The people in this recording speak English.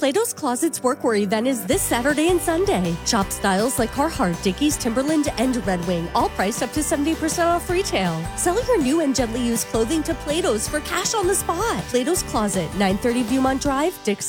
Plato's Closet's Workwear event is this Saturday and Sunday. Shop styles like Carhartt, Dickies, Timberland, and Red Wing, all priced up to 70% off retail. Sell your new and gently used clothing to Plato's for cash on the spot. Plato's Closet, 930 Viewmont Drive, Dix,